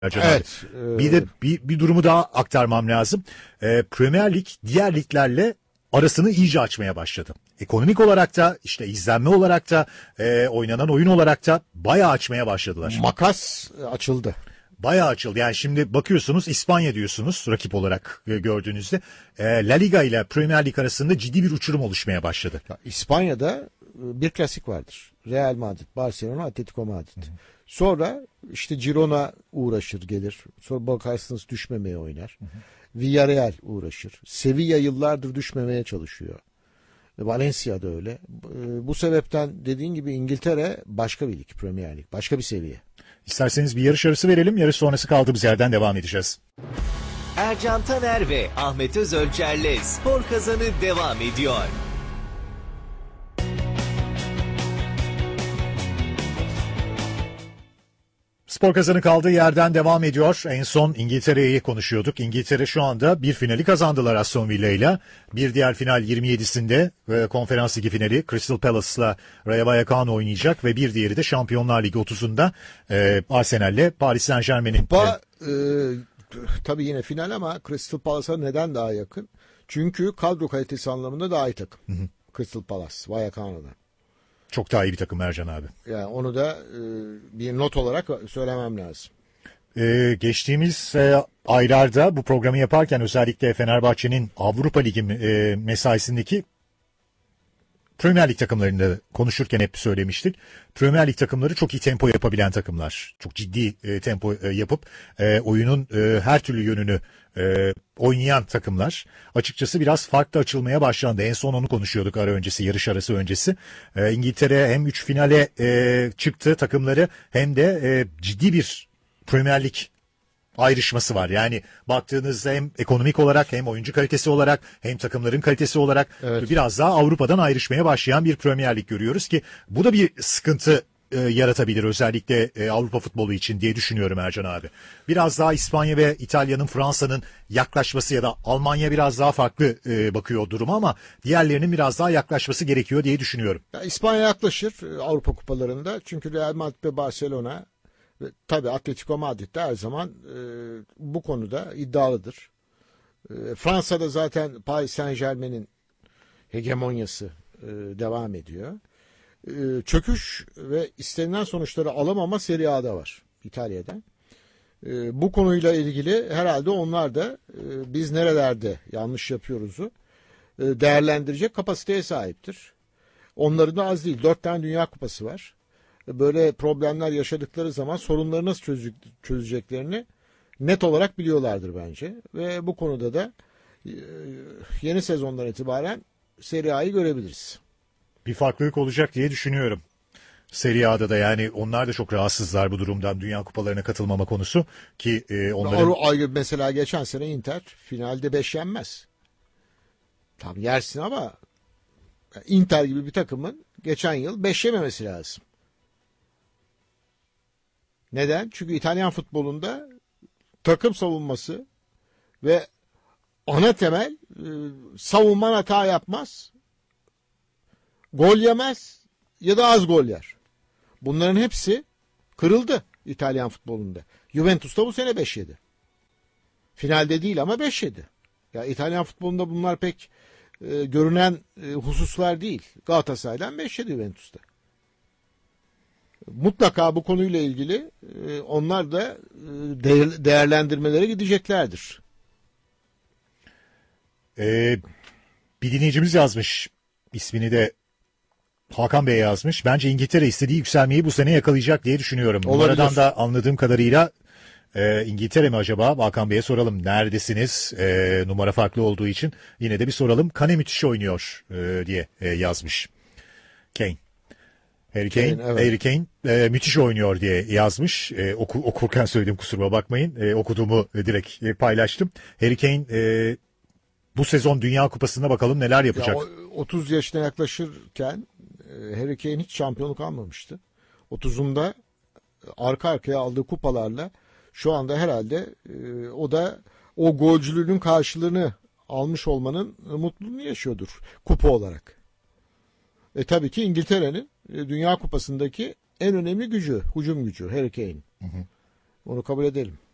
Evet. Bir de bir durumu daha aktarmam lazım. Premier Lig diğer liglerle arasını iyice açmaya başladı. Ekonomik olarak da işte izlenme olarak da oynanan oyun olarak da bayağı açmaya başladılar. Makas açıldı. Bayağı açıldı. Yani şimdi bakıyorsunuz İspanya diyorsunuz rakip olarak gördüğünüzde. La Liga ile Premier Lig arasında ciddi bir uçurum oluşmaya başladı. Ya, İspanya'da bir klasik vardır. Real Madrid, Barcelona, Atletico Madrid. Sonra işte Girona uğraşır gelir. Sonra bakarsınız düşmemeye oynar. Villarreal uğraşır. Sevilla yıllardır düşmemeye çalışıyor. Valencia da öyle. Bu sebepten dediğin gibi İngiltere başka bir lig, Premier Lig. Başka bir seviye. İsterseniz bir yarış arası verelim. Yarış sonrası kaldığımız yerden devam edeceğiz. Ercan Taner ve Ahmet Özölçer'le Spor Kazanı devam ediyor. Spor Kazanı kaldığı yerden devam ediyor. En son İngiltere'yi konuşuyorduk. İngiltere şu anda bir finali kazandılar Aston Villa ile. Bir diğer final 27'sinde Konferans Ligi finali Crystal Palace'la Rayo Vallecano oynayacak ve bir diğeri de Şampiyonlar Ligi 30'unda Arsenal'le Paris Saint-Germain'in. Tabii yine final ama Crystal Palace'a neden daha yakın? Çünkü kadro kalitesi anlamında daha iyi takım. Crystal Palace, Vallecano'dan. Çok daha iyi bir takım Ercan abi. Yani onu da bir not olarak söylemem lazım. Geçtiğimiz aylarda bu programı yaparken özellikle Fenerbahçe'nin Avrupa Ligi mesaisindeki Premier Lig takımlarında konuşurken hep söylemiştik. Premier Lig takımları çok iyi tempo yapabilen takımlar. Çok ciddi tempo yapıp oyunun her türlü yönünü oynayan takımlar. Açıkçası biraz farklı açılmaya başlandı. En son onu konuşuyorduk ara öncesi, yarış arası öncesi. İngiltere hem 3 finale çıktı takımları hem de ciddi bir Premier Lig ayrışması var. Yani baktığınızda hem ekonomik olarak hem oyuncu kalitesi olarak hem takımların kalitesi olarak biraz daha Avrupa'dan ayrışmaya başlayan bir Premier Lig görüyoruz ki bu da bir sıkıntı yaratabilir özellikle Avrupa futbolu için diye düşünüyorum Ercan abi. Biraz daha İspanya ve İtalya'nın, Fransa'nın yaklaşması ya da Almanya biraz daha farklı bakıyor duruma ama diğerlerinin biraz daha yaklaşması gerekiyor diye düşünüyorum. Ya, İspanya yaklaşır Avrupa kupalarında çünkü Real Madrid ve Barcelona ve tabii Atletico Madrid de her zaman bu konuda iddialıdır. Fransa'da zaten Paris Saint-Germain'in hegemonyası devam ediyor. Çöküş ve istenilen sonuçları alamama Serie A'da var İtalya'da. Bu konuyla ilgili herhalde onlar da biz nerelerde yanlış yapıyoruzu değerlendirecek kapasiteye sahiptir. Onların da az değil. 4 tane Dünya Kupası var. Böyle problemler yaşadıkları zaman sorunları nasıl çözeceklerini net olarak biliyorlardır bence. Ve bu konuda da yeni sezondan itibaren Serie A'yı görebiliriz. Bir farklılık olacak diye düşünüyorum. Serie A'da da yani onlar da çok rahatsızlar bu durumdan Dünya Kupalarına katılmama konusu ki onların... Mesela geçen sene Inter finalde 5 yenmez. Tam yersin ama Inter gibi bir takımın geçen yıl 5 yememesi lazım. Neden? Çünkü İtalyan futbolunda takım savunması ve ana temel savunman hata yapmaz, gol yemez ya da az gol yer. Bunların hepsi kırıldı İtalyan futbolunda. Juventus'ta bu sene 5 yedi. Finalde değil ama 5 yedi. Ya İtalyan futbolunda bunlar pek görünen hususlar değil. Galatasaray'dan 5 yedi Juventus'ta. Mutlaka bu konuyla ilgili onlar da değerlendirmelere gideceklerdir. Bir dinleyicimiz yazmış. İsmini de Hakan Bey yazmış. Bence İngiltere istediği yükselmeyi bu sene yakalayacak diye düşünüyorum. Numaradan da anladığım kadarıyla İngiltere mi acaba? Hakan Bey'e soralım. Neredesiniz? Numara farklı olduğu için yine de bir soralım. Kane müthiş oynuyor diye yazmış. Kane. Harry Kane müthiş oynuyor diye yazmış. Okurken söyledim, kusuruma bakmayın. Okuduğumu direkt paylaştım. Harry Kane bu sezon Dünya Kupası'nda bakalım neler yapacak. Ya, 30 yaşına yaklaşırken Harry Kane hiç şampiyonluk almamıştı. 30'unda arka arkaya aldığı kupalarla şu anda herhalde o da o golcülüğün karşılığını almış olmanın mutluluğunu yaşıyordur kupa olarak. Tabii ki İngiltere'nin Dünya Kupası'ndaki en önemli gücü, hücum gücü Harry Kane. Onu kabul edelim.